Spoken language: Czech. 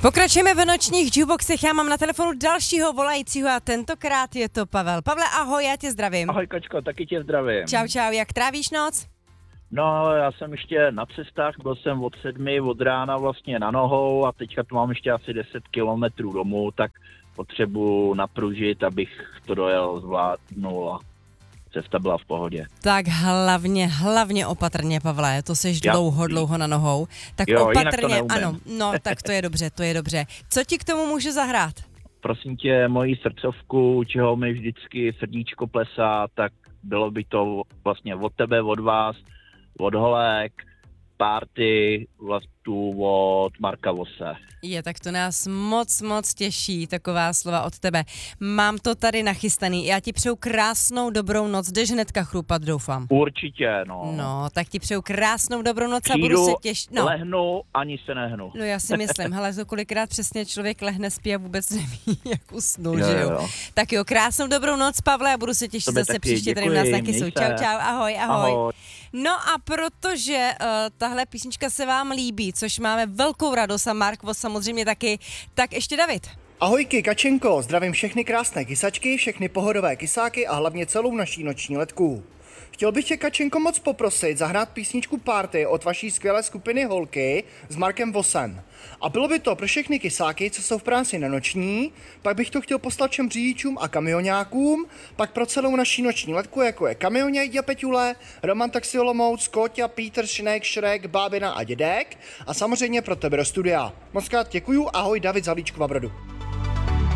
Pokračujeme v nočních jukeboxech, já mám na telefonu dalšího volajícího a tentokrát je to Pavel. Pavle, ahoj, já tě zdravím. Ahoj Kačko, taky tě zdravím. Čau, jak trávíš noc? No, já jsem ještě na cestách, byl jsem od 7 od rána vlastně na nohou a teďka tu mám ještě asi 10 kilometrů domů, tak potřebuji napružit, abych to dojel, zvládnul a cesta byla v pohodě. Tak hlavně opatrně, Pavle, to seš dlouho na nohou. Tak jo, opatrně, ano, no tak to je dobře. Co ti k tomu můžu zahrát? Prosím tě, moji srdcovku, čeho mi vždycky srdíčko plesá, tak bylo by to vlastně od tebe, od vás, od holek, party, vlastně od Marka Vose. Tak to nás moc těší, taková slova od tebe. Mám to tady nachystaný, já ti přeju krásnou dobrou noc, jdeš hnedka chrupat, doufám. Určitě, no. No, tak ti přeju krásnou dobrou noc a Přijdu, budu se těšit. No. Lehnu, ani se nehnu. No já si myslím, hele, to kolikrát přesně člověk lehne, spí a vůbec neví, jak usnul, že jo. Tak jo, krásnou dobrou noc, Pavle, a budu se těšit zase příště tady u nás na Kysu. Čau, ahoj. No a protože tahle písnička se vám líbí, což máme velkou radost a Mark Vos samozřejmě taky, tak ještě David. Ahojky, Kačenko, zdravím všechny krásné kysačky, všechny pohodové kysáky a hlavně celou naší noční letku. Chtěl bych tě, Kačenko, moc poprosit zahrát písničku Party od vaší skvělé skupiny Holky s Markem Vosem. A bylo by to pro všechny kysáky, co jsou v práci na noční, pak bych to chtěl poslat všem řidičům a kamionákům, pak pro celou naší noční letku, jako je Kamioně a Peťule, Roman Taxi Olomouc, Kóťa, Pítr, Šnek, Šrek, Bábina a Dědek a samozřejmě pro tebe do studia. Mockrát děkuju, ahoj, David z Havlíčkova Brodu.